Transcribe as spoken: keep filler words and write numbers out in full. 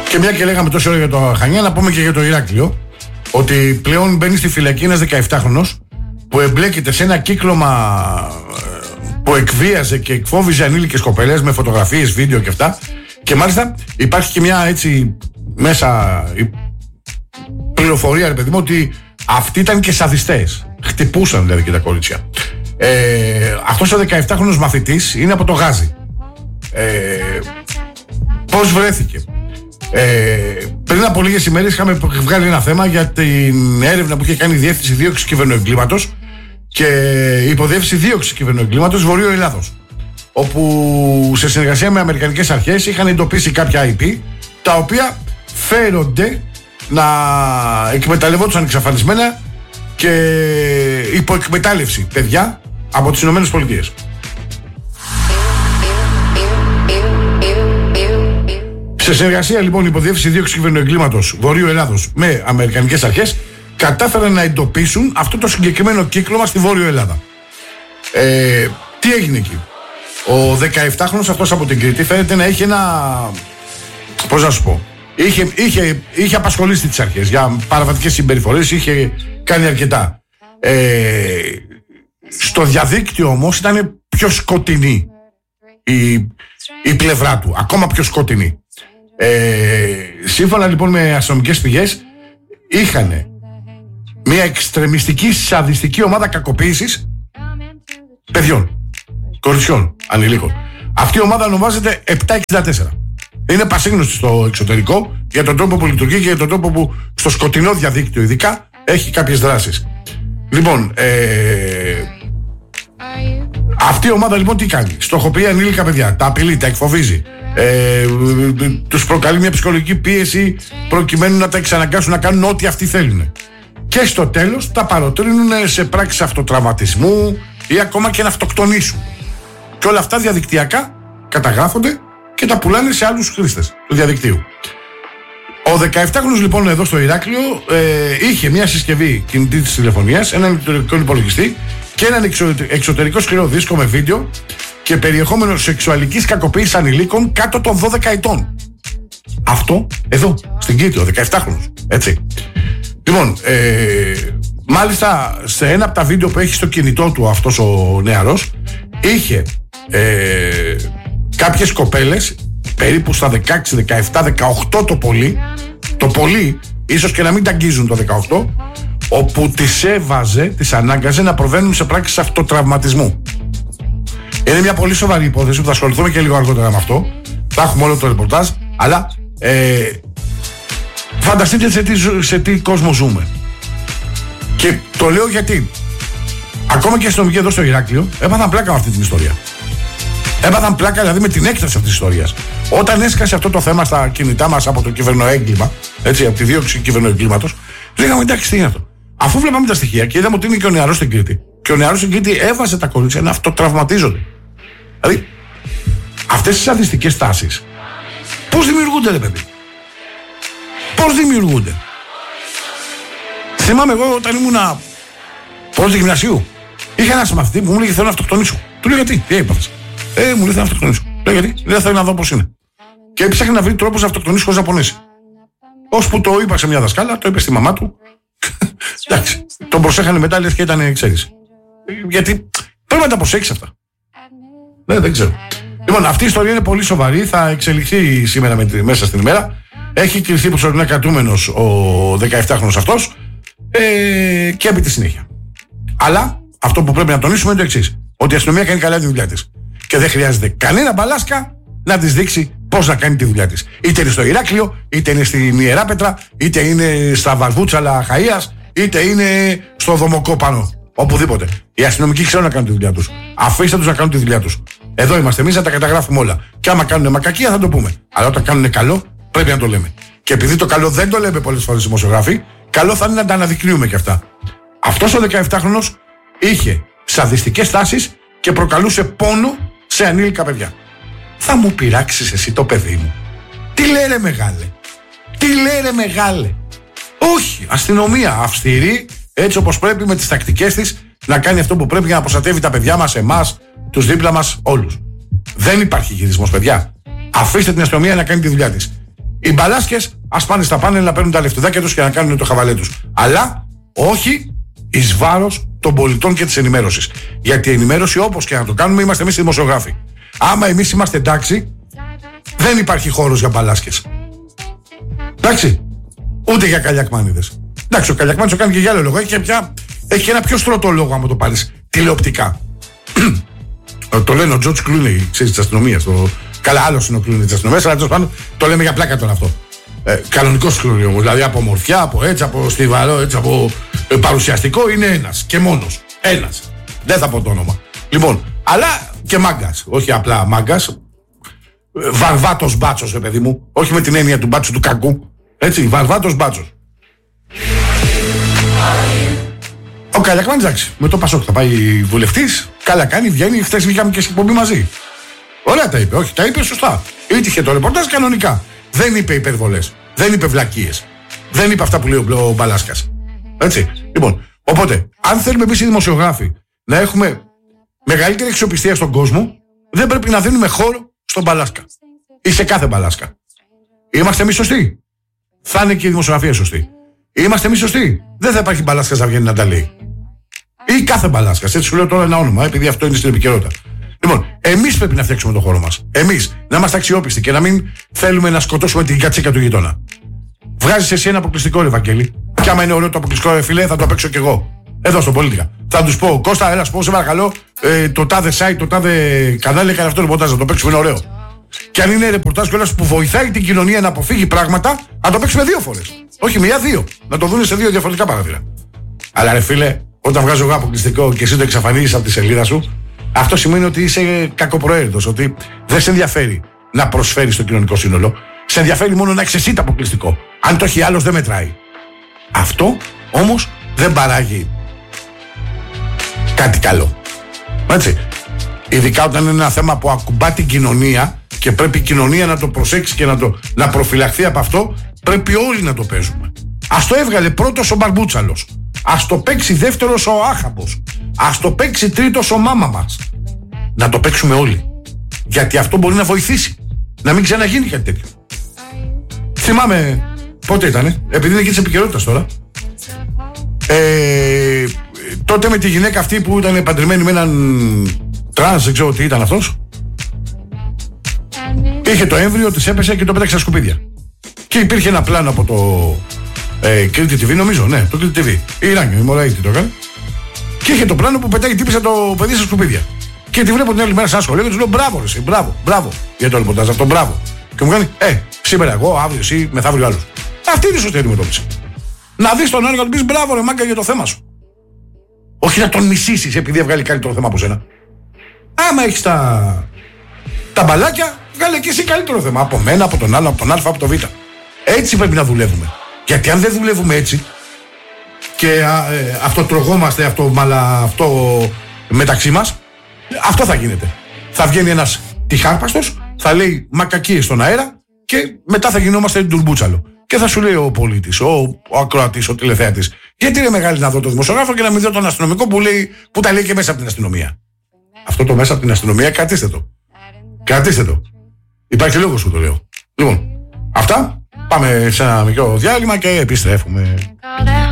Και μια και λέγαμε τόση ώρα για το Χανιά, να πούμε και για το Ηράκλειο. Ότι πλέον μπαίνει στη φυλακή ένας δεκαεφτάχρονος που εμπλέκεται σε ένα κύκλωμα που εκβίαζε και εκφόβιζε ανήλικες κοπέλες με φωτογραφίες, βίντεο και αυτά. Και μάλιστα υπάρχει και μια έτσι μέσα πληροφορία, ρε παιδί μου, ότι αυτοί ήταν και σαδιστές. Χτυπούσαν δηλαδή και τα κορίτσια. Ε, αυτός ο δεκαεφτάχρονος μαθητής είναι από το Γάζι. Ε, πώς βρέθηκε? Ε, πριν από λίγες ημέρες είχαμε βγάλει ένα θέμα για την έρευνα που είχε κάνει η Διεύθυνση Δίωξης Κυβερνοεγκλήματος και η Υποδιεύθυνση Δίωξης Κυβερνοεγκλήματος Βορείου Ελλάδος, όπου σε συνεργασία με αμερικανικές αρχές είχαν εντοπίσει κάποια άι πι τα οποία φέρονται να εκμεταλλευόντουσαν εξαφανισμένα και υποεκμετάλλευση παιδιά από τις Ηνωμένες Πολιτείες. Σε συνεργασία λοιπόν η Υποδιεύθυνση Δίωξης Κυβερνοεγκλήματος Βορείου Ελλάδος με αμερικανικές αρχές κατάφεραν να εντοπίσουν αυτό το συγκεκριμένο κύκλωμα στη Βόρειο Ελλάδα. Ε, τι έγινε εκεί? Ο δεκαεφτάχρονος αυτός από την Κρήτη φαίνεται να έχει ένα, πώς να σου πω, είχε, είχε, είχε απασχολήσει τις αρχές για παραβατικές συμπεριφορές, είχε κάνει αρκετά. Ε, στο διαδίκτυο όμως ήταν πιο σκοτεινή η, η πλευρά του, ακόμα πιο σκοτεινή. Ε, σύμφωνα λοιπόν με αστυνομικές πηγές, είχαν μια εξτρεμιστική σαδιστική ομάδα κακοποίησης παιδιών, κοριτσιών, ανηλίκων. Αυτή η ομάδα ονομάζεται επτακόσια εξήντα τέσσερα. Είναι πασίγνωστη στο εξωτερικό για τον τρόπο που λειτουργεί και για τον τρόπο που στο σκοτεινό διαδίκτυο ειδικά έχει κάποιες δράσεις. Λοιπόν, ε, αυτή η ομάδα λοιπόν τι κάνει? Στοχοποιεί ανήλικα παιδιά, τα απειλεί, τα εκφοβίζει, ε, τους προκαλεί μια ψυχολογική πίεση προκειμένου να τα εξαναγκάσουν να κάνουν ό,τι αυτοί θέλουν. Και στο τέλος τα παροτρύνουν σε πράξεις αυτοτραυματισμού ή ακόμα και να αυτοκτονήσουν. Και όλα αυτά διαδικτυακά καταγράφονται και τα πουλάνε σε άλλους χρήστες του διαδικτύου. Ο δεκαεφτάχρονος λοιπόν εδώ στο Ηράκλειο ε, είχε μια συσκευή κινητής τηλεφωνίας, έναν ηλεκτρονικό υπολογιστή και έναν εξω, εξωτερικό σκληρό δίσκο με βίντεο και περιεχόμενο σεξουαλικής κακοποίησης ανηλίκων κάτω των δώδεκα ετών. Αυτό εδώ στην Κρήτη, ο δεκαεφτάχρονος. Έτσι. Λοιπόν, ε, μάλιστα σε ένα από τα βίντεο που έχει στο κινητό του αυτός ο νεαρός, είχε ε, κάποιες κοπέλες περίπου στα δεκαέξι, δεκαεπτά, δεκαοκτώ το πολύ, το πολύ, ίσως και να μην τα αγγίζουν το δεκαοκτώ, όπου τις έβαζε, τις ανάγκαζε να προβαίνουν σε πράξεις αυτοτραυματισμού. Είναι μια πολύ σοβαρή υπόθεση που θα ασχοληθούμε και λίγο αργότερα με αυτό. Θα έχουμε όλο το ρεπορτάζ, αλλά ε, φανταστείτε σε τι, σε τι κόσμο ζούμε. Και το λέω γιατί ακόμα και οι αστυνομικοί εδώ στο Ηράκλειο έπαθαν πλάκα με αυτή την ιστορία. Έπαθαν πλάκα δηλαδή με την έκταση αυτής της ιστορίας. Όταν έσκασε αυτό το θέμα στα κινητά μας από το κυβερνοέγκλημα, έτσι, από τη δίωξη κυβερνοεγκλήματος, λέγαμε εντάξει, τι είναι αυτό? Αφού βλέπαμε τα στοιχεία και είδαμε ότι είναι και ο νεαρός στην Κρήτη, και ο νεαρός στην Κρήτη έβαζε τα κορίτσια να αυτοτραυματίζονται. Δηλαδή, αυτές τις σαδιστικές τάσεις πώς δημιουργούνται, ρε παιδί? Πώς δημιουργούνται? Θυμάμαι εγώ όταν ήμουνα πρώτη γυμνασίου, είχα ένα μαθητή που μου λέγε θέλω να αυτοκτονήσω. Του λέω γιατί, τι έπαθες? Ε, μου λέει θέλω να αυτοκτονήσω. Λέω γιατί, δεν θέλω να δω πώς είναι. Και έψαχνε να βρει τρόπους να αυτοκτονήσει χωρίς να πονέσει. Ώσπου το είπα σε μια δασκάλα, το είπε στη μαμά του. Εντάξει, τον προσέχανε μετά, λες και ήταν, ξέρεις. Γιατί πρέπει να τα προσέξεις αυτά. Ναι, δεν ξέρω. Λοιπόν, αυτή η ιστορία είναι πολύ σοβαρή, θα εξελιχθεί σήμερα με, μέσα στην ημέρα. Έχει κληθεί προσωρινά κρατούμενος ο δεκαεφτάχρονος αυτός ε, και επί τη συνέχεια. Αλλά αυτό που πρέπει να τονίσουμε είναι το εξής: ότι η αστυνομία κάνει καλά τη δουλειά της. Και δεν χρειάζεται κανένα μπαλάσκα να της δείξει πώς να κάνει τη δουλειά της. Είτε είναι στο Ηράκλειο, είτε είναι στην Ιεράπετρα, είτε είναι στα Βαρβούτσαλα Χαΐας, είτε είναι στο Δομοκό πάνω. Οπουδήποτε. Οι αστυνομικοί ξέρουν να κάνουν τη δουλειά τους. Αφήστε τους να κάνουν τη δουλειά τους. Εδώ είμαστε εμείς να τα καταγράφουμε όλα. Και άμα κάνουν μακακία θα το πούμε. Αλλά όταν κάνουν καλό, πρέπει να το λέμε. Και επειδή το καλό δεν το λέμε πολλές φορές οι δημοσιογράφοι, καλό θα είναι να τα αναδεικνύουμε και αυτά. Αυτός ο δεκαεφτάχρονος είχε σαδιστικές τάσεις και προκαλούσε πόνο σε ανήλικα παιδιά. Θα μου πειράξεις εσύ το παιδί μου? Τι λέρε μεγάλε? Τι λέρε μεγάλε? Όχι, αστυνομία αυστηρή, έτσι όπως πρέπει, με τις τακτικές της, να κάνει αυτό που πρέπει για να προστατεύει τα παιδιά μας, εμάς, τους δίπλα μας, όλους. Δεν υπάρχει γυρισμός, παιδιά. Αφήστε την αστυνομία να κάνει τη δουλειά της. Οι μπαλάσκες ας πάνε στα πάνελ να παίρνουν τα λεφτουδάκια τους και να κάνουν το χαβαλέ τους. Αλλά όχι εις βάρος των πολιτών και της ενημέρωσης. Γιατί η ενημέρωση, όπως και να το κάνουμε, είμαστε εμείς οι δημοσιογράφοι. Άμα εμείς είμαστε εντάξει, δεν υπάρχει χώρος για μπαλάσκες. Εντάξει. Ούτε για καλιακμάνιδες. Εντάξει, ο καλιακμάνης το κάνει και για άλλο λόγο. Έχει και, πια, έχει και ένα πιο στρωτό λόγο, άμα το πάρεις τηλεοπτικά. Το λένε ο Τζορτζ Κλούνεϊ, ξέρεις, της αστυνομίας. Το... Καλά, άλλος είναι ο Κλούνεϊ της αστυνομίας, αλλά τέλος πάντων το λέμε για πλάκα τώρα αυτό. Ε, κανονικός Κλούνεϊ όμως, δηλαδή από μορφιά, από έτσι, από στιβαρό, έτσι, από ε, παρουσιαστικό, είναι ένας και μόνος. Ένας. Δεν θα πω το όνομα. Λοιπόν, αλλά και μάγκας. Όχι απλά μάγκας. Βαρβάτος μπάτσος, ρε παιδί μου. Όχι με την έννοια του μπάτσου του κακού. Έτσι, βαρβάτος μπάτσος. Ο Καλιακμάνης, εντάξει, με το Πασόκ θα πάει βουλευτής. Καλά κάνει, βγαίνει. Χθες βγήκαμε και στην εκπομπή μαζί. Ωραία τα είπε, όχι, τα είπε σωστά. Ήτυχε το ρεπορτάζ κανονικά. Δεν είπε υπερβολές. Δεν είπε βλακίες. Δεν είπε αυτά που λέει ο Μπαλάσκας. Έτσι. Λοιπόν, οπότε, αν θέλουμε εμείς οι δημοσιογράφοι να έχουμε μεγαλύτερη αξιοπιστία στον κόσμο, δεν πρέπει να δίνουμε χώρο στον Μπαλάσκα. Ή σε κάθε Μπαλάσκα. Είμαστε εμείς σωστοί. Θα είναι και η δημοσιογραφία σωστή. Είμαστε εμείς σωστοί. Δεν θα υπάρχει Μπαλάσκας να βγαίνει να τα λέει. Ή κάθε Μπαλάσκας. Έτσι σου λέω τώρα ένα όνομα, επειδή αυτό είναι στην επικαιρότητα. Λοιπόν, εμείς πρέπει να φτιάξουμε τον χώρο μας. Εμείς να είμαστε αξιόπιστοι και να μην θέλουμε να σκοτώσουμε την κατσίκα του γειτόνα. Βγάζεις εσύ ένα αποκλειστικό, ρε Βαγγέλη. Και άμα είναι ωραίο το αποκλειστικό, ρε φίλε, θα το παίξω κι εγώ. Εδώ στο Πολίτικα. Θα τους πω, Κώστα, έλα, πω, σε παρακαλώ, ε, το τάδε site, το τάδε κανάλι έκανε αυτό το ρεπορτάζ. Να το παίξουμε, είναι ωραίο. Και αν είναι ρεπορτάζ κιόλας που βοηθάει την κοινωνία να αποφύγει πράγματα, να το παίξουμε δύο φορές. Όχι μία, δύο. Να το δουν σε δύο διαφορετικά παράθυρα. Αλλά ρε φίλε, όταν βγάζω εγώ αποκλειστικό και εσύ το εξαφανίζεις από τη σελίδα σου, αυτό σημαίνει ότι είσαι κακοπροαίρετος, ότι δεν σε ενδιαφέρει να προσφέρεις στο κοινωνικό σύνολο. Σε ενδιαφέρει μόνο να έχεις εσύ το αποκλειστικό. Αν το έχει άλλος, δεν μετράει. Αυτό όμως δεν παράγει κάτι καλό. Έτσι. Ειδικά όταν είναι ένα θέμα που ακουμπά την κοινωνία και πρέπει η κοινωνία να το προσέξει και να, το, να προφυλαχθεί από αυτό, πρέπει όλοι να το παίζουμε. Ας το έβγαλε πρώτος ο Μπαρμπούτσαλος. Ας το παίξει δεύτερος ο Άχαμπος. Ας το παίξει τρίτος ο Μάμα μας. Να το παίξουμε όλοι. Γιατί αυτό μπορεί να βοηθήσει. Να μην ξαναγίνει κάτι τέτοιο. Θυμάμαι πότε ήτανε, επειδή είναι και της επικαιρότητας τώρα. Ε, τότε με τη γυναίκα αυτή που ήταν παντρεμένη με έναν τρανς, δεν ξέρω τι ήταν αυτός. Είχε το έμβριο, της έπεσε και το πέταξε στα σκουπίδια. Και υπήρχε ένα πλάνο από το ε, Κρήτη τι βι, νομίζω, ναι, το Κρήτη τι βι. Η Ράνια, η Μωραήτη το έκανε. Και είχε το πλάνο που πετάει, τύπησε το παιδί στα σκουπίδια. Και τη βλέπω την άλλη μέρα σαν σχολείο και του λέω μπράβο, ρε, εσύ, μπράβο, μπράβο για το ρεπορτάζ αυτό, μπράβο. Και μου κάνει, ε, σήμερα εγώ, αύριο εσύ, μεθαύριο άλλος. Αυτή είναι η σωστή αντιμετώπιση. Να δεις τον άλλο και να του πεις μπράβο, ρε μάγκα, για το θέμα σου. Όχι να τον μισήσεις επειδή έβγαλε καλύτερο θέμα από σένα. Άμα έχεις τα, τα μπαλάκια, βγάλε και εσύ καλύτερο θέμα. Από μένα, από τον άλλο, από τον Α, από τον Β. Έτσι πρέπει να δουλεύουμε. Γιατί αν δεν δουλεύουμε έτσι και α, ε, αυτοτρογόμαστε αυτό, μαλα, αυτό μεταξύ μας, αυτό θα γίνεται. Θα βγαίνει ένας τυχάρπαστος, θα λέει μακακίες στον αέρα και μετά θα γινόμαστε ντουρμπούτσαλο. Και θα σου λέει ο πολίτης, ο, ο ακροατής, ο τηλεθεατής, γιατί είναι μεγάλη να δω το δημοσιογράφο και να μην δω τον αστυνομικό που, λέει, που τα λέει και μέσα από την αστυνομία. Αυτό το μέσα από την αστυνομία, κρατήστε το. Κρατήστε το. Υπάρχει λόγος που το λέω. Λοιπόν, αυτά. Πάμε σε ένα μικρό διάλειμμα και επιστρέφουμε.